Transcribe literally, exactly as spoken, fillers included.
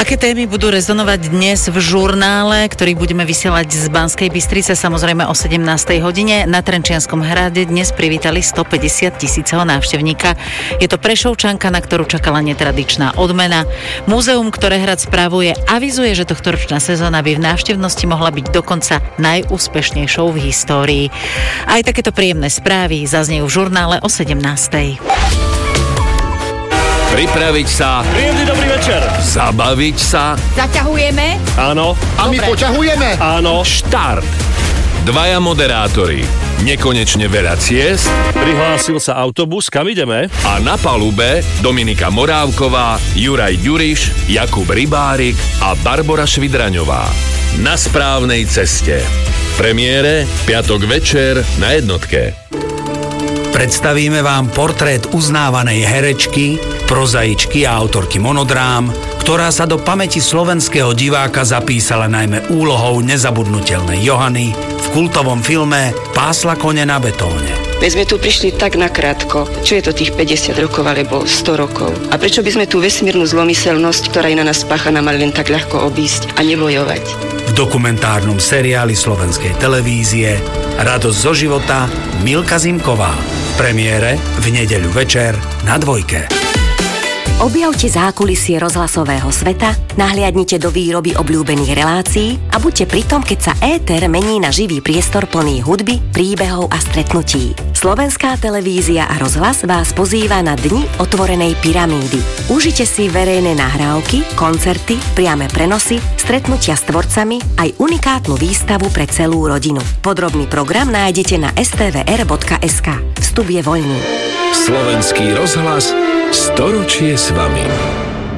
Aké témy budú rezonovať dnes v žurnále, ktorý budeme vysielať z Banskej Bystrice, samozrejme o sedemnástej hodine. Na Trenčianskom hrade dnes privítali stopäťdesiat tisíceho návštevníka. Je to Prešovčanka, na ktorú čakala netradičná odmena. Múzeum, ktoré hrad spravuje, avizuje, že tohtoročná sezóna by v návštevnosti mohla byť dokonca najúspešnejšou v histórii. Aj takéto príjemné správy zaznejú v žurnále o sedemnástej. Pripraviť sa. Príjemný dobrý večer. Zabaviť sa. Zaťahujeme? Áno. A my poťahujeme? Áno. Štart. Dvaja moderátori. Nekonečne veľa ciest. Prihlásil sa autobus, kam ideme? A na palube Dominika Morávková, Juraj Ďuriš, Jakub Rybárik a Barbora Švidraňová. Na správnej ceste. Premiére piatok večer na Jednotke. Predstavíme vám portrét uznávanej herečky, prozaičky a autorky monodrám, ktorá sa do pamäti slovenského diváka zapísala najmä úlohou nezabudnutelnej Johany v kultovom filme Pásla kone na betóne. My sme tu prišli tak nakrátko. Čo je to tých päťdesiat rokov alebo sto rokov? A prečo by sme tú vesmírnu zlomyselnosť, ktorá je na nás spáchaná, mali len tak ľahko obísť a nebojovať? V dokumentárnom seriáli slovenskej televízie Radosť zo života Milka Zimková. Premiére v nedeľu večer na Dvojke. Objavte zákulisie rozhlasového sveta, nahliadnite do výroby obľúbených relácií a buďte pri tom, keď sa éter mení na živý priestor plný hudby, príbehov a stretnutí. Slovenská televízia a rozhlas vás pozýva na Dni otvorenej pyramídy. Užite si verejné nahrávky, koncerty, priame prenosy, stretnutia s tvorcami aj unikátnu výstavu pre celú rodinu. Podrobný program nájdete na es té vé er bodka es ká. Vstup je voľný. Slovenský rozhlas storočie s vami.